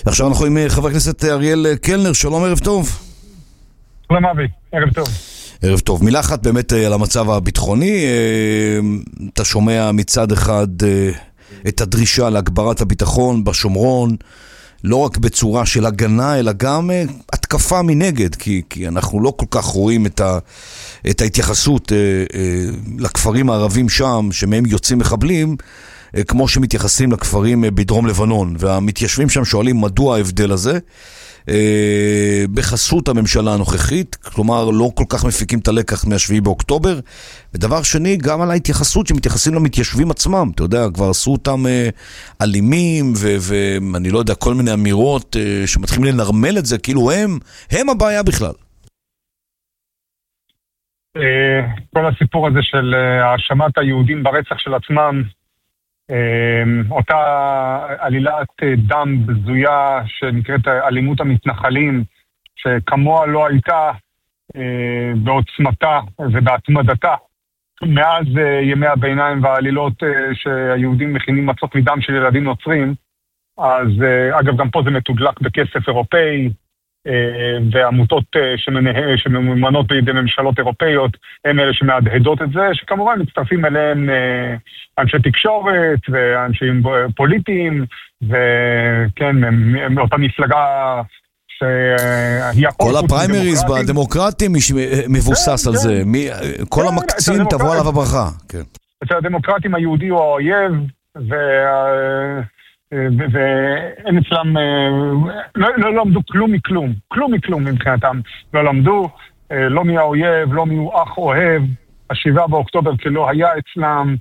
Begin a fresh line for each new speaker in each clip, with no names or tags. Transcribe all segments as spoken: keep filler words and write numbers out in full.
עכשיו אנחנו עם חבר הכנסת אריאל קלנר, שלום, ערב טוב.
שלום אבי, ערב טוב.
ערב טוב. מילה אחת באמת על המצב הביטחוני. אתה שומע מצד אחד את הדרישה להגברת הביטחון בשומרון, לא רק בצורה של הגנה, אלא גם התקפה מנגד, כי, כי אנחנו לא כל כך רואים את, ה, את ההתייחסות אה, אה, לכפרים הערבים שם, שמהם יוצאים מחבלים, אה, כמו שמתייחסים לכפרים אה, בדרום לבנון. והמתיישבים שם שואלים מדוע ההבדל הזה, אה, בחסות הממשלה הנוכחית, כלומר לא כל כך מפיקים את הלקח מהשביעי באוקטובר, ודבר שני, גם על ההתייחסות שמתייחסים למתיישבים עצמם, אתה יודע, כבר עשו אותם אה, אלימים, ואני לא יודע, כל מיני אמירות אה, שמתחילים לנרמל את זה, כאילו הם, הם הבעיה בכלל.
כל הסיפור הזה של האשמת היהודים ברצח של עצמם, אותה עלילת דם בזויה שנקראת אלימות המתנחלים, שכמוה לא הייתה בעוצמתה ובהתמדתה מאז ימי הביניים והעלילות שהיהודים מכינים מצות מדם של ילדים נוצרים. אז אגב, גם פה זה מתודלק בכסף אירופאי, ועמותות שממומנות בידי ממשלות אירופאיות הם אלה שמהדהדות את זה, שכמובן מצטרפים אליהם אנשי תקשורת ואנשיים פוליטיים, וכן, מאותה מפלגה שהיא
כל הפריימריז בדמוקרטים מבוסס על זה, כל המקצין תבוא עליו הברכה.
אצל הדמוקרטים היהודי הוא האויב, וה... ואין אצלם, לא למדו כלום מכלום, כלום מכלום מבחינתם, לא למדו, לא מי האויב, לא מי הוא אח אוהב, השבעה באוקטובר כאילו היה אצלם,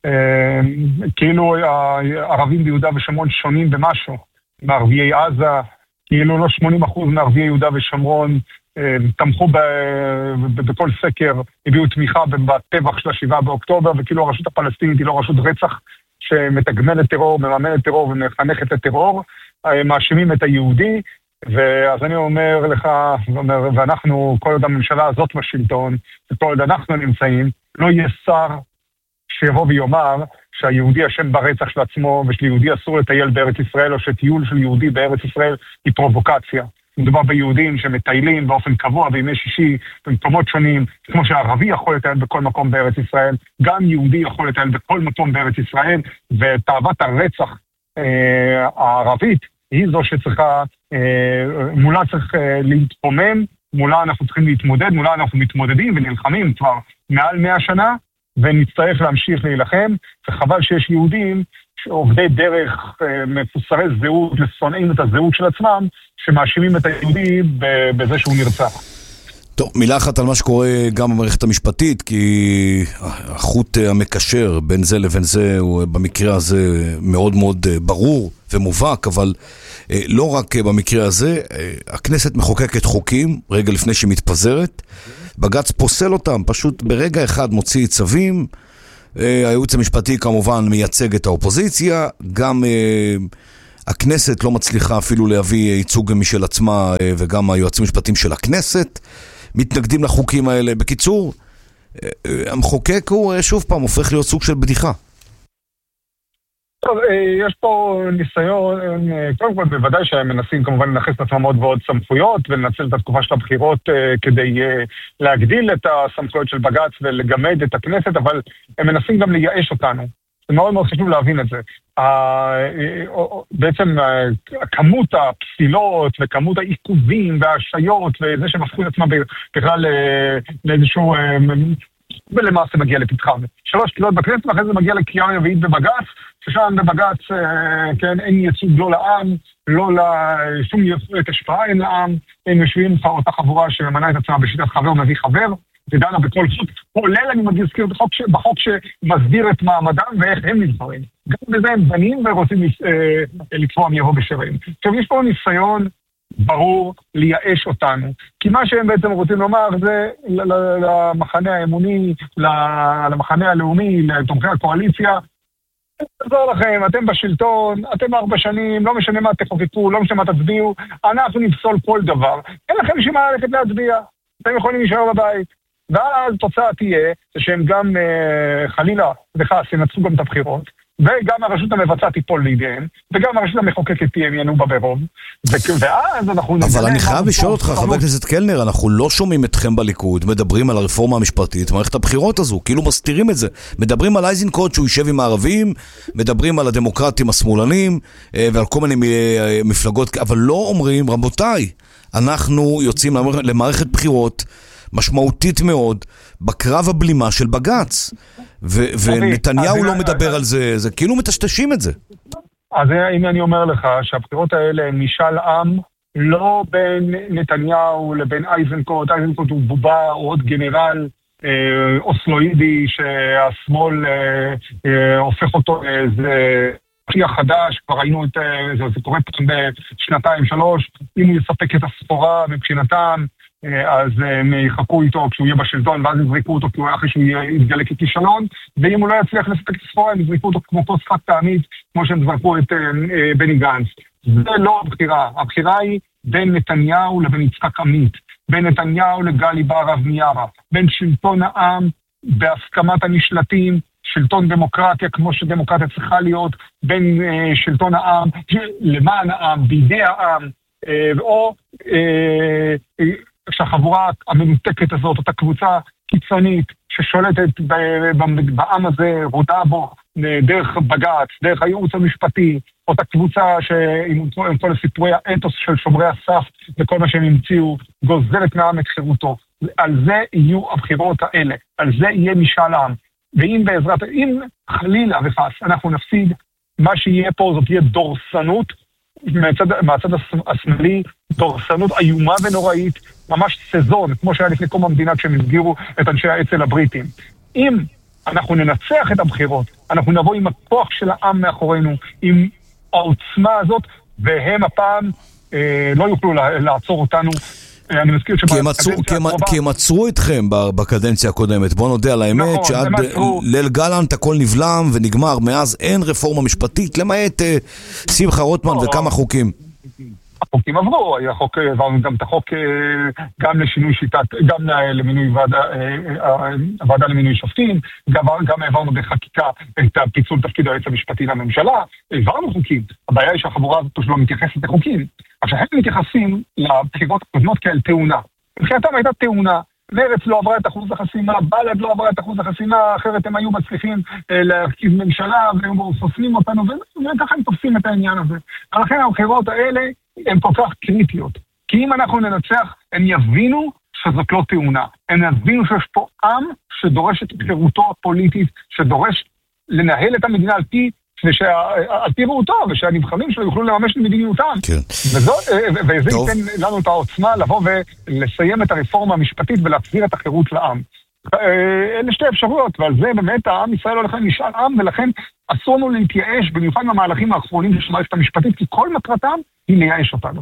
כאילו הערבים ביהודה ושומרון שונים במשהו, מערביי עזה, כאילו לא שמונים אחוז מערביי יהודה ושומרון תמכו בכל סקר, הביאו תמיכה בטבח של השבעה באוקטובר, וכאילו הרשות הפלסטינית היא לא רשות רצח, שמתגמלת טרור, מממנת טרור ומחנכת לטרור, מאשימים את היהודי, ואז אני אומר לך, ואנחנו, כל עוד הממשלה הזאת בשלטון, וכל עוד אנחנו נמצאים, לא יהיה שר שיבוא ויאמר שהיהודי אשם ברצח של עצמו, ושליהודי אסור לטייל בארץ ישראל, או שטיול של יהודי בארץ ישראל היא פרובוקציה. מדובר ביהודים שמטיילים באופן קבוע בימי שישי במקומות שונים, כמו שהערבי יכול לטייל בכל מקום בארץ ישראל, גם יהודי יכול לטייל בכל מקום בארץ ישראל, ותאוות הרצח אה, הערבית היא זו שצריכה, אה, מולה צריך אה, להתפומם, מולה אנחנו צריכים להתמודד, מולה אנחנו מתמודדים ונלחמים כבר מעל מאה שנה, ונצטרך להמשיך להילחם, וחבל שיש יהודים שעובדי דרך מפוסרי זהות, לשונאים את הזהות של עצמם, שמאשימים את היהודי בזה שהוא נרצח.
טוב, מילה אחת על מה שקורה גם במערכת המשפטית, כי החוט המקשר בין זה לבין זה הוא במקרה הזה מאוד מאוד ברור ומובהק, אבל לא רק במקרה הזה, הכנסת מחוקקת חוקים רגע לפני שהיא מתפזרת, בג"ץ פוסל אותם, פשוט ברגע אחד מוציא צווים, הייעוץ המשפטי כמובן מייצג את האופוזיציה, גם הכנסת לא מצליחה אפילו להביא ייצוג משל עצמה, וגם היועצים המשפטיים של הכנסת מתנגדים לחוקים האלה. בקיצור, המחוקק הוא שוב פעם הופך להיות סוג של בדיחה.
טוב, יש פה ניסיון, קודם כל בוודאי שהם מנסים כמובן לנחס את עצמם עוד ועוד סמכויות ולנצל את התקופה של הבחירות כדי להגדיל את הסמכויות של בג"ץ ולגמד את הכנסת, אבל הם מנסים גם לייאש אותנו. זה מאוד מאוד חשוב להבין את זה. בעצם כמות הפסילות וכמות העיכובים וההשעיות וזה שהם הפכו את עצמם בכלל לאיזשהו... ולמעשה מגיע לפתחם. שלוש קריאות בכנסת, ואחרי זה מגיע לקריאה רביעית בבג"ץ, ששם בבג"ץ, כן, אין ייצוג לא לעם, לא לשום יכולת השפעה אין לעם, הם יושבים אותה חבורה שממנה את עצמה בשיטת חבר ומביא חבר, ודנה בכל חוק, כולל אני מזכיר בחוק, ש... בחוק שמסדיר את מעמדם ואיך הם נבחרים. גם בזה הם בנים ורוצים לקבוע מי יבוא בשרים. עכשיו יש פה ניסיון ברור לייאש אותנו, כי מה שהם בעצם רוצים לומר זה למחנה האמוני, למחנה הלאומי, לתומכי הקואליציה, תעזור לכם, אתם בשלטון, אתם ארבע שנים, לא משנה מה תחוקקו, לא משנה מה תצביעו, אנחנו נפסול כל דבר, אין לכם שמה ללכת להצביע, אתם יכולים להישאר בבית, ואז תוצאה תהיה שהם גם חלילה וחס ינצחו גם את הבחירות, וגם הרשות המבצעת תיפול לידיהם, וגם הרשות המחוקקת תעיינו בה ברוב, ואז אנחנו...
אבל אני חייב לשאול אותך, חבר הכנסת קלנר, אנחנו לא שומעים אתכם בליכוד, מדברים על הרפורמה המשפטית, מערכת הבחירות הזו, כאילו מסתירים את זה. מדברים על איזנקוט שהוא יישב עם הערבים, מדברים על הדמוקרטים השמאלנים, ועל כל מיני מפלגות, אבל לא אומרים, רבותיי, אנחנו יוצאים למערכת בחירות משמעותית מאוד, בקרב הבלימה של בג"ץ. ו- ונתניהו לא מדבר על זה, זה כאילו מטשטשים את זה.
אז הנה אני אומר לך שהבחירות האלה הם משאל עם לא בין נתניהו לבין איזנקוט, איזנקוט הוא בובה או עוד גנרל אה, אוסלואידי שהשמאל אה, אה, הופך אותו לאיזה פשיח חדש, כבר ראינו את זה, זה קורה פעם בשנתיים שלוש, אם הוא יספק את הספורה מבחינתם, אז הם יחכו איתו כשהוא יהיה בשלטון, ואז יזריקו אותו כי הוא אחרי שהוא יתגלה ככישלון, ואם הוא לא יצליח לספק את הספורה, הם יזריקו אותו כמו כוס חד פעמית, כמו שהם זרקו את בני גנץ. זה לא הבחירה, הבחירה היא בין נתניהו לבין יצחק עמית, בין נתניהו לגלי בהרב מיארה, בין שלטון העם בהסכמת הנשלטים, שלטון דמוקרטיה כמו שדמוקרטיה צריכה להיות, בין אה, שלטון העם למען העם, בידי העם, אה, או אה, אה, שהחבורה המנותקת הזאת, אותה קבוצה קיצונית ששולטת בעם הזה, רודה בו דרך בג"ץ, דרך הייעוץ המשפטי, אותה קבוצה שעם כל סיפורי האתוס של שומרי הסף וכל מה שהם המציאו, גוזלת מהעם את חירותו. על זה יהיו הבחירות האלה, על זה יהיה משאל העם. ואם בעזרת, אם חלילה וחס אנחנו נפסיד, מה שיהיה פה זאת תהיה דורסנות, מהצד, מהצד השמאלי, דורסנות איומה ונוראית, ממש סזון, כמו שהיה לפני קום המדינה כשהם הסגירו את אנשי האצ"ל הבריטים. אם אנחנו ננצח את הבחירות, אנחנו נבוא עם הכוח של העם מאחורינו, עם העוצמה הזאת, והם הפעם אה, לא יוכלו לעצור אותנו. אני מזכיר
כי הם עצרו אתכם בקדנציה הקודמת. בוא נודה על האמת שעד ליל גלנט הכל נבלם ונגמר. מאז אין רפורמה משפטית למעט שמחה רוטמן וכמה חוקים.
החוקים עברו, החוק, עברנו גם את החוק גם לשינוי שיטת, גם למינוי ועדה, הוועדה למינוי שופטים, גם, גם העברנו בחקיקה את הפיצול תפקיד היועץ המשפטי לממשלה, העברנו חוקים. הבעיה היא שהחבורה הזאת לא מתייחסת לחוקים. עכשיו, הם מתייחסים לבחירות הקודמות כאל תאונה. מבחינתם הייתה תאונה, מרץ לא עברה את אחוז החסימה, בל"ד לא עברה את אחוז החסימה, אחרת הם היו מצליחים להרכיב ממשלה, והם חוסמים אותנו, וככה הם תופסים את העניין הזה. ולכן הבחירות האלה הן כל כך קריטיות. כי אם אנחנו ננצח, הם יבינו שזאת לא תאונה. הם יבינו שיש פה עם שדורש את חירותו הפוליטית, שדורש לנהל את המדינה על פי על פי ראותו, ושהנבחרים שלו יוכלו לממש את מדיניותם. וזה ייתן לנו את העוצמה לבוא ולסיים את הרפורמה המשפטית ולהחזיר את החירות לעם. אלה שתי אפשרויות, ועל זה באמת העם ישראל הולך למשאל עם, ולכן אסור לנו להתייאש, במיוחד מהמהלכים האחרונים של מערכת המשפטית, כי כל מטרתם היא לייאש אותנו.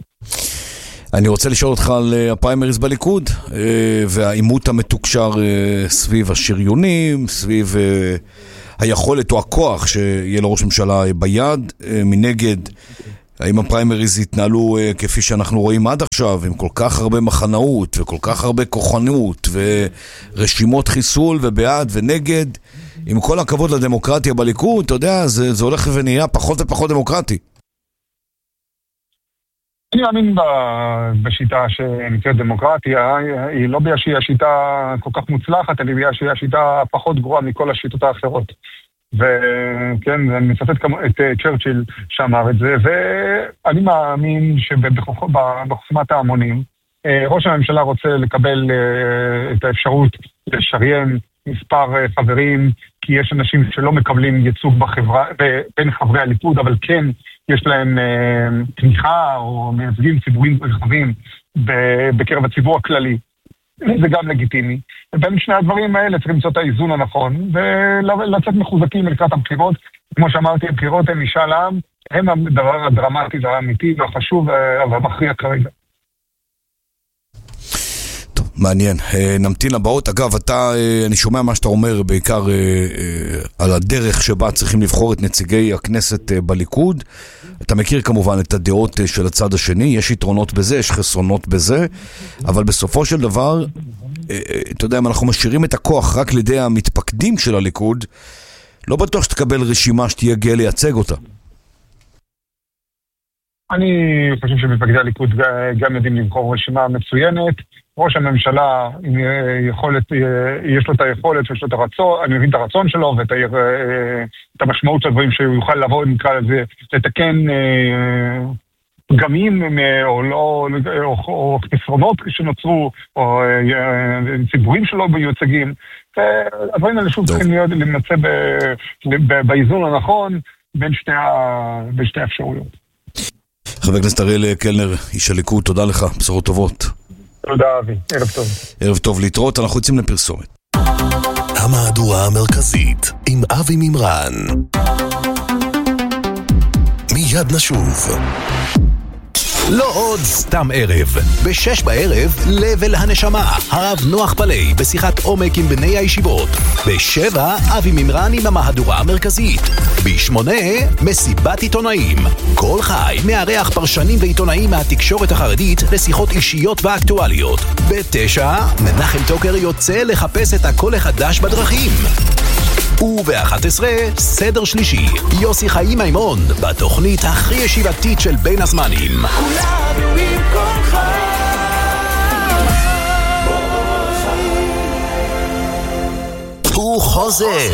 אני רוצה לשאול אותך על הפריימריז בליכוד, והעימות המתוקשר סביב השריונים, סביב היכולת או הכוח שיהיה לראש ממשלה ביד. מנגד, האם הפריימריז יתנהלו כפי שאנחנו רואים עד עכשיו, עם כל כך הרבה מחנאות וכל כך הרבה כוחנות ורשימות חיסול ובעד ונגד? עם כל הכבוד לדמוקרטיה בליכוד, אתה יודע, זה, זה הולך ונהיה פחות ופחות דמוקרטי.
אני מאמין בשיטה שנקראת דמוקרטיה, היא לא בגלל שהיא השיטה כל כך מוצלחת, אלא בגלל שהיא השיטה פחות גרועה מכל השיטות האחרות. וכן, אני מצטט את צ'רצ'יל שאמר את זה, ואני מאמין שבחוכמת ההמונים, ראש הממשלה רוצה לקבל את האפשרות לשריין מספר חברים, כי יש אנשים שלא מקבלים ייצוג בחברה, בין חברי הליכוד, אבל כן יש להם תמיכה או מייצגים ציבורים רחבים בקרב הציבור הכללי. זה גם לגיטימי. ובין שני הדברים האלה צריך למצוא את האיזון הנכון, ולצאת מחוזקים לקראת הבחירות. כמו שאמרתי, הבחירות הן משאל עם, הם הדבר הדרמטי והאמיתי והחשוב והמכריע כרגע.
מעניין. נמתין לבאות. אגב, אתה, אני שומע מה שאתה אומר בעיקר על הדרך שבה צריכים לבחור את נציגי הכנסת בליכוד. אתה מכיר כמובן את הדעות של הצד השני, יש יתרונות בזה, יש חסרונות בזה, אבל בסופו של דבר, אתה יודע, אם אנחנו משאירים את הכוח רק לידי המתפקדים של הליכוד, לא בטוח שתקבל רשימה שתהיה גאה לייצג אותה.
אני חושב שמפקדי הליכוד גם יודעים לבחור רשימה מצוינת. ראש הממשלה, עם יכולת, יש לו את היכולת ויש לו את הרצון, אני מבין את הרצון שלו ואת את המשמעות של הדברים שהוא יוכל לבוא, נקרא לזה, לתקן פגמים או לא, או חסרונות שנוצרו, או ציבורים שלא מיוצגים. הדברים האלה שוב צריכים להיות להימצא באיזון הנכון בין שתי האפשרויות.
חבר הכנסת אריאל קלנר, איש הליכוד, תודה לך, בשורות טובות.
תודה אבי, ערב טוב.
ערב טוב, להתראות, אנחנו יוצאים לפרסומת.
המהדורה המרכזית עם אבי מימרן. מיד נשוב. לא עוד סתם ערב. בשש בערב, לבל הנשמה. הרב נוח פלאי בשיחת עומק עם בני הישיבות. בשבע, אבי מימרן עם המהדורה המרכזית. בשמונה, מסיבת עיתונאים. כל חי מארח פרשנים ועיתונאים מהתקשורת החרדית לשיחות אישיות ואקטואליות. בתשע, מנחם טוקר יוצא לחפש את הקול החדש בדרכים. וב-אחת עשרה, סדר שלישי, יוסי חיים מימון, בתוכנית הכי ישיבתית של בין הזמנים. כולנו עם כל חיים. הוא חוזר.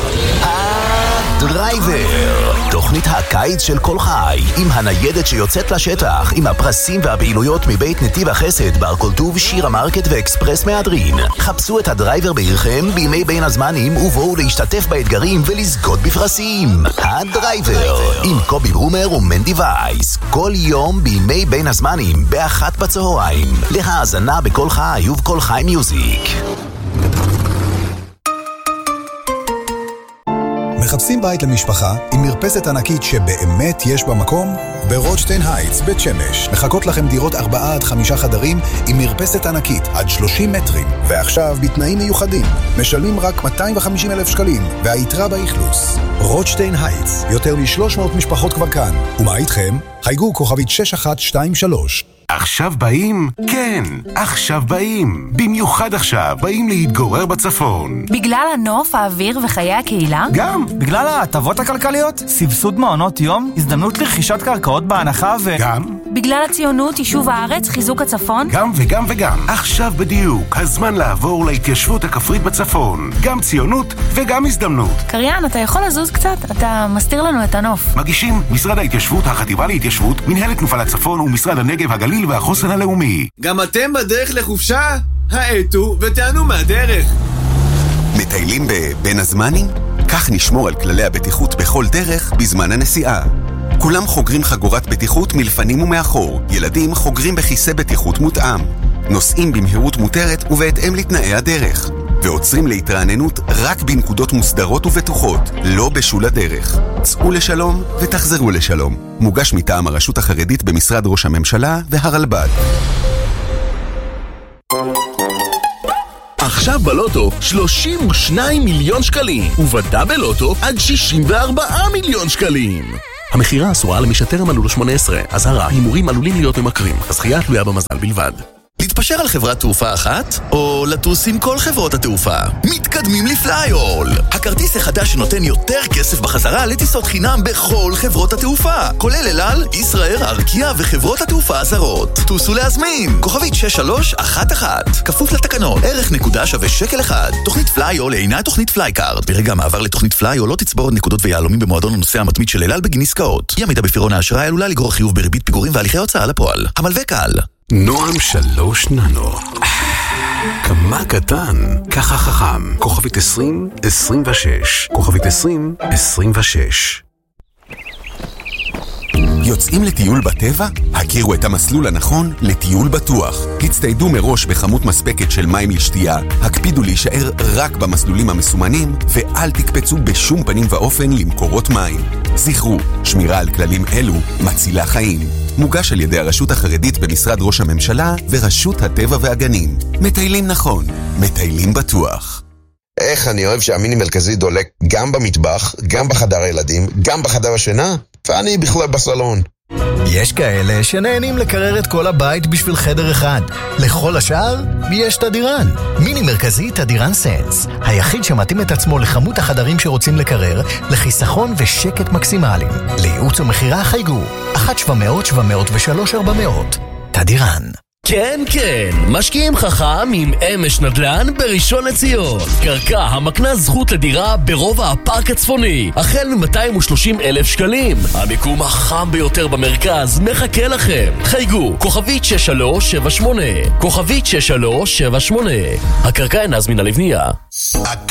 הדרייבר, תוכנית הקיץ של כל חי, עם הניידת שיוצאת לשטח, עם הפרסים והפעילויות מבית נתיב החסד, בר כל טוב, שיר המרקט ואקספרס מהדרין. חפשו את הדרייבר בעירכם בימי בין הזמנים ובואו להשתתף באתגרים ולזכות בפרסים. הדרייבר, עם קובי ברומר ומנדי וייס, כל יום בימי בין הזמנים, באחת בצהריים. להאזנה בכל חי ובכל חי מיוזיק.
מחפשים בית למשפחה עם מרפסת ענקית שבאמת יש בה מקום? ברוטשטיין הייטס, בית שמש. מחכות לכם דירות ארבעה עד חמישה חדרים עם מרפסת ענקית עד שלושים מטרים. ועכשיו בתנאים מיוחדים. משלמים רק מאתיים וחמישים אלף שקלים והיתרה באכלוס. רוטשטיין הייטס, יותר מ-שלוש מאות משפחות כבר כאן. ומה איתכם? חייגו כוכבית שש אחת שתיים שלוש.
עכשיו באים? כן, עכשיו באים. במיוחד עכשיו באים להתגורר בצפון.
בגלל הנוף, האוויר וחיי הקהילה?
גם.
בגלל ההטבות הכלכליות, סבסוד מעונות יום, הזדמנות לרכישת קרקעות בהנחה ו...
גם.
בגלל הציונות, יישוב הארץ, חיזוק הצפון?
גם וגם וגם. עכשיו בדיוק, הזמן לעבור להתיישבות הכפרית בצפון. גם ציונות וגם הזדמנות.
קריין, אתה יכול לזוז קצת? אתה מסתיר לנו את הנוף.
מגישים משרד ההתיישבות, החטיבה להתיישבות, מנהלת תנופה לצפון ומשרד הנגב, הגליל והחוסן הלאומי.
גם אתם בדרך לחופשה? העטו ותענו מהדרך.
מטיילים בבין הזמנים? כך נשמור על כללי הבטיחות בכל דרך בזמן הנסיעה. כולם חוגרים חגורת בטיחות מלפנים ומאחור. ילדים חוגרים בכיסא בטיחות מותאם. נוסעים במהירות מותרת ובהתאם לתנאי הדרך. ועוצרים להתרעננות רק בנקודות מוסדרות ובטוחות, לא בשול הדרך. צאו לשלום ותחזרו לשלום. מוגש מטעם הרשות החרדית במשרד ראש הממשלה והרלב"ד.
עכשיו בלוטו שלושים ושניים מיליון שקלים, ובדאבל לוטו עד שישים וארבעה מיליון שקלים. המחירה אסורה למי שטרם מלאו לו שמונה עשרה. אזהרה, הימורים עלולים להיות ממכרים. הזכייה תלויה במזל בלבד.
להתפשר על חברת תעופה אחת, או לטוס עם כל חברות התעופה? מתקדמים לפלייול! הכרטיס החדש שנותן יותר כסף בחזרה לטיסות חינם בכל חברות התעופה, כולל אל על, ישראייר, ארקיע וחברות התעופה הזרות. טוסו להזמין! כוכבית שש שלוש אחת אחת. כפוף לתקנון. ערך נקודה שווה שקל אחד. תוכנית פלייול אינה תוכנית פלייקארד. ברגע המעבר לתוכנית פלייול לא תצבור נקודות ויהלומים במועדון הנוסע המתמיד של אל על בגין עסקאות. אי עמידה בפירעון האשראי עלולה לגרור חיוב בריבית פיגורים והליכי הוצאה לפועל. המלווה קל.
נועם שלוש ננו. כמה קטן, ככה חכם. כוכבית עשרים עשרים ושש. כוכבית עשרים עשרים ושש. יוצאים לטיול בטבע? הכירו את המסלול הנכון לטיול בטוח. הצטיידו מראש בכמות מספקת של מים לשתייה, הקפידו להישאר רק במסלולים המסומנים, ואל תקפצו בשום פנים ואופן למקורות מים. זכרו, שמירה על כללים אלו מצילה חיים. מוגש על ידי הרשות החרדית במשרד ראש הממשלה ורשות הטבע והגנים. מטיילים נכון, מטיילים בטוח.
איך אני אוהב שהמיני מרכזי דולק גם במטבח, גם בחדר הילדים, גם בחדר השינה, ואני בכלל בסלון.
יש כאלה שנהנים לקרר את כל הבית בשביל חדר אחד. לכל השאר, יש תדירן. מיני מרכזי תדירן סנס. היחיד שמתאים את עצמו לכמות החדרים שרוצים לקרר, לחיסכון ושקט מקסימליים. לייעוץ ומחירה חייגו. אחת שבע מאות שבע מאות ושלוש ארבע מאות. תדירן.
כן, כן, משקיעים חכם עם אמש נדל"ן בראשון לציון. קרקע המקנה זכות לדירה ברובע הפארק הצפוני, החל מ-מאתיים ושלושים אלף שקלים. המיקום החם ביותר במרכז מחכה לכם. חייגו, כוכבית שש שלוש שבע שמונה, כוכבית שש שלוש שבע שמונה. הקרקע אינה זמינה לבנייה.